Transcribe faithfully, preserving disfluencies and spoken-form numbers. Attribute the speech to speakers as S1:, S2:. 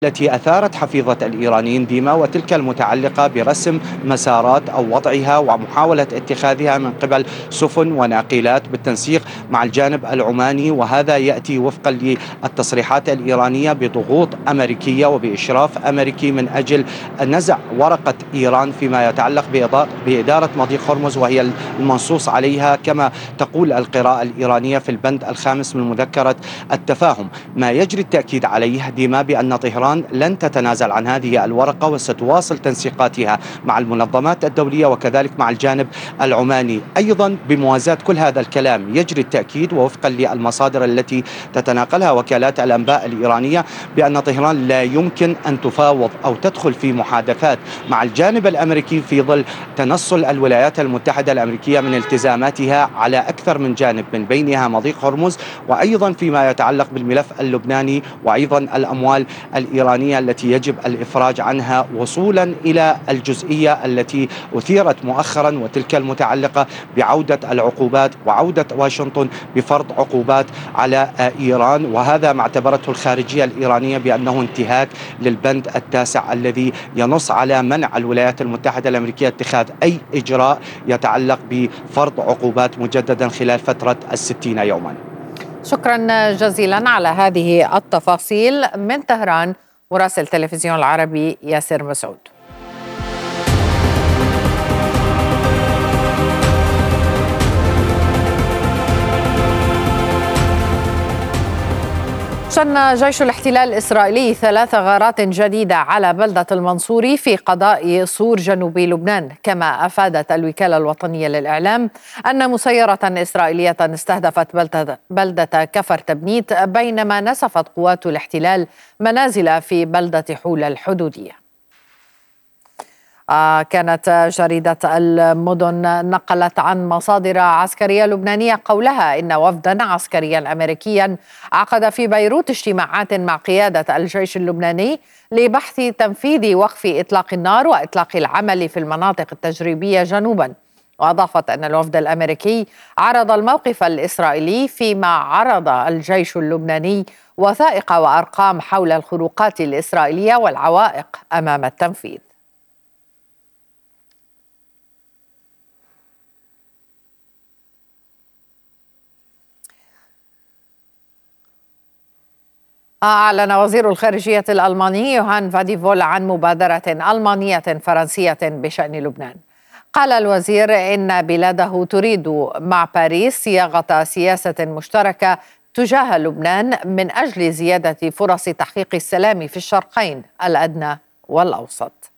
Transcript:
S1: التي أثارت حفيظة الإيرانيين ديما، وتلك المتعلقة برسم مسارات أو وضعها ومحاولة اتخاذها من قبل سفن وناقلات بالتنسيق مع الجانب العماني. وهذا يأتي وفقا للتصريحات الإيرانية بضغوط أمريكية وبإشراف أمريكي من أجل نزع ورقة إيران فيما يتعلق بإدارة مضيق هرمز، وهي المنصوص عليها كما تقول القراءة الإيرانية في البند الخامس من مذكرة التفاهم. ما يجري التأكيد عليه ديما بأن طهران لن تتنازل عن هذه الورقة وستواصل تنسيقاتها مع المنظمات الدولية وكذلك مع الجانب العماني. أيضا بموازاة كل هذا الكلام يجري التأكيد ووفقا للمصادر التي تتناقلها وكالات الأنباء الإيرانية بأن طهران لا يمكن أن تفاوض أو تدخل في محادثات مع الجانب الأمريكي في ظل تنصل الولايات المتحدة الأمريكية من التزاماتها على أكثر من جانب، من بينها مضيق هرمز، وأيضا فيما يتعلق بالملف اللبناني، وأيضا الأموال الإيرانية التي يجب الإفراج عنها، وصولا إلى الجزئية التي أثيرت مؤخرا وتلك المتعلقة بعودة العقوبات وعودة واشنطن بفرض عقوبات على إيران. وهذا ما اعتبرته الخارجية الإيرانية بأنه انتهاك للبند التاسع الذي ينص على منع الولايات المتحدة الأمريكية اتخاذ أي إجراء يتعلق بفرض عقوبات مجددا خلال فترة الستين يوما.
S2: شكرا جزيلا على هذه التفاصيل. من طهران مراسل تلفزيون العربي ياسر مسعود. شن جيش الاحتلال الإسرائيلي ثلاث غارات جديدة على بلدة المنصوري في قضاء صور جنوب لبنان، كما أفادت الوكالة الوطنية للإعلام أن مسيرة إسرائيلية استهدفت بلدة, بلدة كفر تبنيت، بينما نسفت قوات الاحتلال منازل في بلدة حول الحدودية. كانت جريدة المدن نقلت عن مصادر عسكرية لبنانية قولها إن وفدا عسكريا أمريكيا عقد في بيروت اجتماعات مع قيادة الجيش اللبناني لبحث تنفيذ وقف إطلاق النار وإطلاق العمل في المناطق التجريبية جنوبا. وأضافت أن الوفد الأمريكي عرض الموقف الإسرائيلي، فيما عرض الجيش اللبناني وثائق وأرقام حول الخروقات الإسرائيلية والعوائق أمام التنفيذ. أعلن وزير الخارجية الألماني يوهان فاديفول عن مبادرة ألمانية فرنسية بشأن لبنان. قال الوزير إن بلاده تريد مع باريس صياغة سياسة مشتركة تجاه لبنان من أجل زيادة فرص تحقيق السلام في الشرقين الأدنى والأوسط.